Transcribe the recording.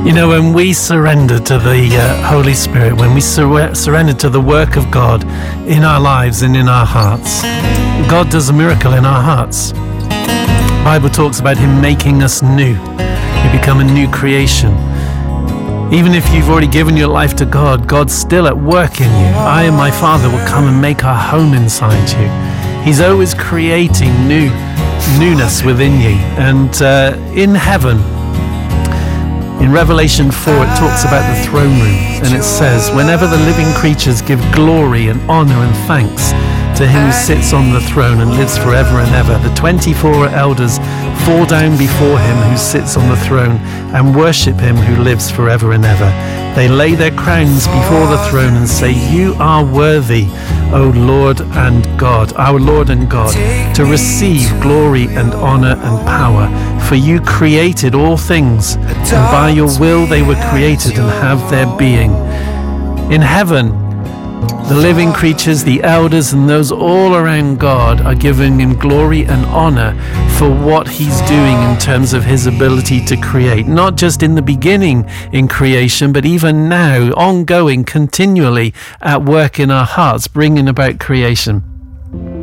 You know, when we surrender to the Holy Spirit, when we surrender to the work of God in our lives and in our hearts, God does a miracle in our hearts. The Bible talks about Him making us new. We become a new creation. Even if you've already given your life to God, God's still at work in you. I and my Father will come and make our home inside you. He's always creating newness within you. And in heaven, in Revelation 4, it talks about the throne room, and it says, whenever the living creatures give glory and honor and thanks to Him who sits on the throne and lives forever and ever, the 24 elders fall down before Him who sits on the throne and worship Him who lives forever and ever. They lay their crowns before the throne and say, "You are worthy, O Lord and God, our Lord and God, to receive glory and honor and power. For you created all things, and by your will they were created and have their being." In heaven, the living creatures, the elders, and those all around God are giving Him glory and honor for what He's doing in terms of His ability to create. Not just in the beginning in creation, but even now, ongoing, continually at work in our hearts, bringing about creation.